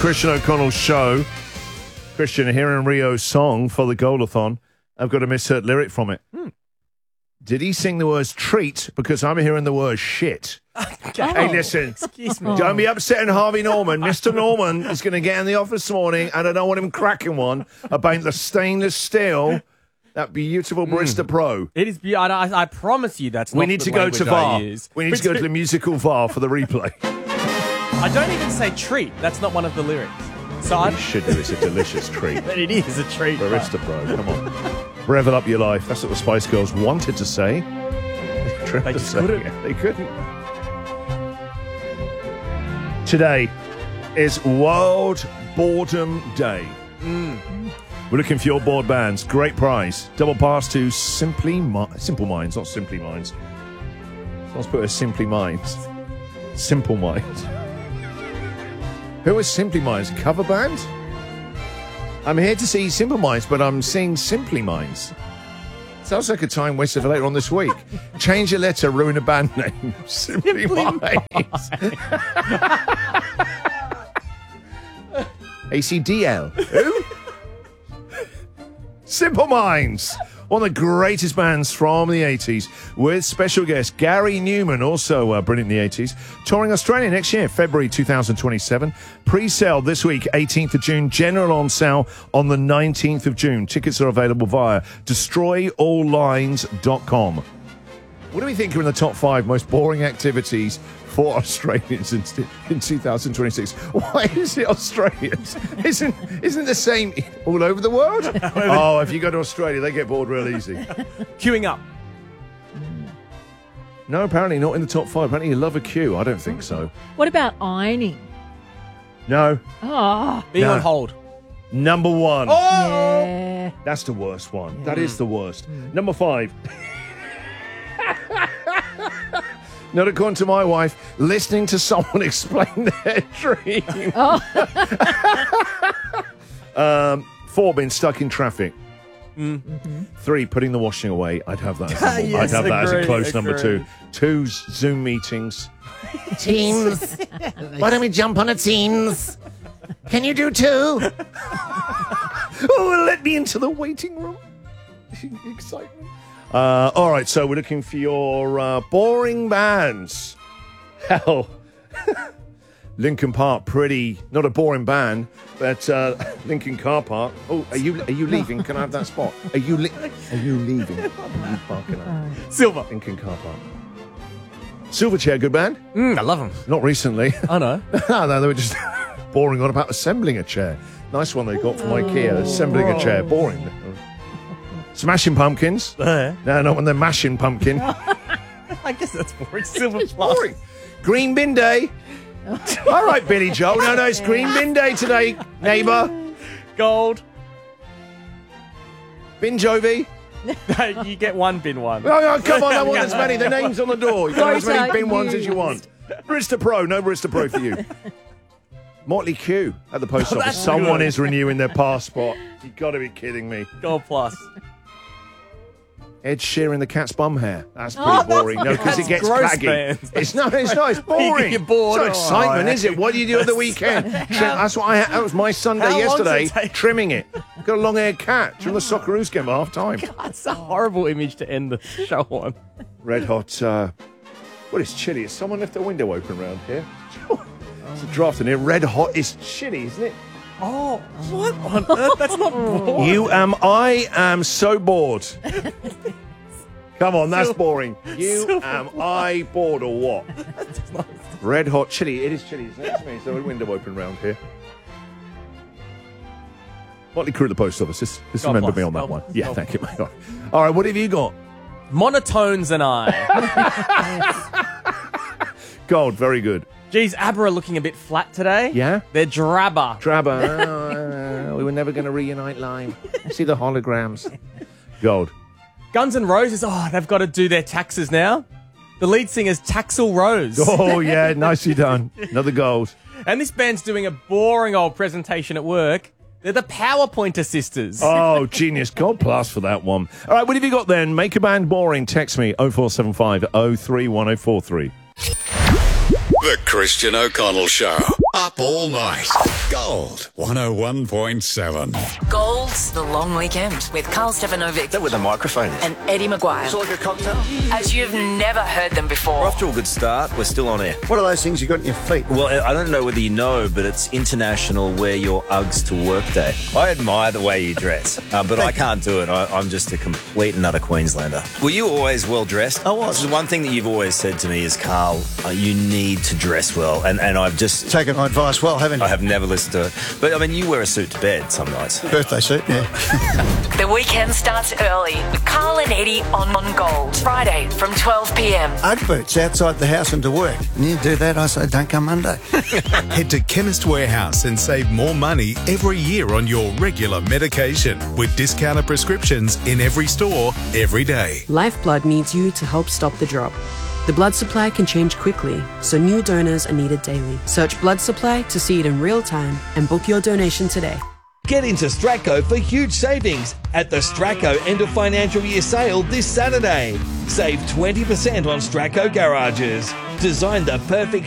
Christian O'Connell Show. Christian, hearing Rio's song for the Goal-a-thon, I've got a misheard lyric from it. Did he sing the words treat? Because I'm hearing the word shit. Hey, listen. Excuse me. Don't be upsetting Harvey Norman. Mr. Norman is going to get in the office this morning, and I don't want him cracking one about the stainless steel, that beautiful Barista Pro. It is beautiful. I promise you that's not We need the to go to language I VAR. use. We need to go to the musical VAR for the replay. I don't even say treat. That's not one of the lyrics. So We should do. It's a delicious treat. But it is a treat. Barista Pro, come on. Revel up your life. That's what the Spice Girls wanted to say. They just couldn't. They couldn't. Today is World Boredom Day. We're looking for your board bands. Great prize. Double pass to Simple Minds, not Simply Minds. Let's put a Simply Minds. Simple Minds. Who is Simply Minds? A cover band? I'm here to see Simple Minds, but I'm seeing Simply Minds. Sounds like a time wasted for later on this week. Change a letter, ruin a band name. Simply Minds. ACDL. Who? Simple Minds. One of the greatest bands from the 80s, with special guest Gary Newman, also brilliant in the 80s, touring Australia next year, February 2027. Pre-sale this week, 18th of June. General on sale on the 19th of June. Tickets are available via destroyalllines.com. What do we think are in the top 5 most boring activities for Australians in 2026? Why is it Australians? Isn't the same all over the world? Oh, if you go to Australia, they get bored real easy. Queuing up. No, apparently not in the top 5. Apparently you love a queue. I don't think so. What about ironing? No. Oh, Being No. on hold. Number 1. yeah. That's the worst one. That is the worst. Number 5. Not according to my wife, listening to someone explain their dream. 4, being stuck in traffic. 3, putting the washing away. I'd have that as Yes, I'd have that as a agree, close number 2. 2, Zoom meetings. Teams. Why don't we jump on a Teams? Can you do 2? Oh, let me into the waiting room. Excitement. All right, so we're looking for your boring bands. Hell, Lincoln Park, pretty, not a boring band, but Lincoln Car Park. Oh, are you leaving? Can I have that spot? Are you leaving? Are you parking up? Silver. Lincoln Car Park. Silverchair, good band? I love them. Not recently. I know. No, they were just boring on about assembling a chair. Nice one they got from IKEA, assembling a chair. Boring. Smashing Pumpkins. No, not when they're mashing pumpkin. I guess that's boring. Silver plus. Boring. Green Bin Day. All right, Billy Joel. No, it's Green Bin Day today, neighbour. Gold. Bin Jovi. You get one bin one. Oh, come on, I want as many. The name's on the door. You can have as many bin ones as you want. Barista Pro. No Barista Pro for you. Motley Q at the post office. that's Someone good. is renewing their passport. You've got to be kidding me. Gold plus. Ed Sheeran, the cat's bum hair. That's pretty boring. No, because it gets gross, claggy. man. It's not. It's boring. You're bored. It's no excitement, is it? What do you do at the weekend? That's what that was my Sunday How long does yesterday. it take? Trimming it. Got a long-haired cat during the Socceroos game at half time. That's a horrible image to end the show on. Red hot. What is chilly? Has someone left the window open around here? It's a draft in here. Red hot is chilly, isn't it? Oh, what on earth? That's not boring. I am so bored. Come on, that's boring. I bored or what? Red hot chili. It is chilly, isn't it? There's a window open round here. Motley Crue at the post office. Just remember plus. me on that God one. bless. Yeah, God thank you, mate. All right, what have you got? Monotones and I. Gold, very good. Geez, ABBA are looking a bit flat today. Yeah? They're drabber. Drabber. We were never going to reunite live. See the holograms. Gold. Guns N' Roses, they've got to do their taxes now. The lead singer's Taxel Rose. Oh, yeah, nicely done. Another gold. And this band's doing a boring old presentation at work. They're the PowerPointer sisters. Oh, genius. God plus for that one. All right, what have you got then? Make a band boring. Text me 0475 031043. The Christian O'Connell Show. Up all night. Gold 101.7. Gold's The Long Weekend with Carl Stefanovic That with a microphone is. and Eddie Maguire. It's like a cocktail. As you've never heard them We're before. off to a good start. We're still on air. What are those things you got in your feet? Well, I don't know whether you know, but it's International Wear Your Uggs to Work Day. I admire the way you dress, but I can't do it. I'm just a complete and utter Queenslander. Were you always well dressed? I was. The one thing that you've always said to me is, Carl, you need to dress well, and I've just. Taken my advice well, haven't you? I have never listened to it. But, I mean, you wear a suit to bed some nights. Birthday suit, yeah. The weekend starts early with Carl and Eddie on Gold. Friday from 12 p.m. Ugg boots outside the house and to work. And you do that, I say don't come Monday. Head to Chemist Warehouse and save more money every year on your regular medication with discounted prescriptions in every store, every day. Lifeblood needs you to help stop the drop. The blood supply can change quickly, so new donors are needed daily. Search blood supply to see it in real time and book your donation today. Get into Stratco for huge savings at the Stratco end of financial year sale this Saturday. Save 20% on Stratco garages. Design the perfect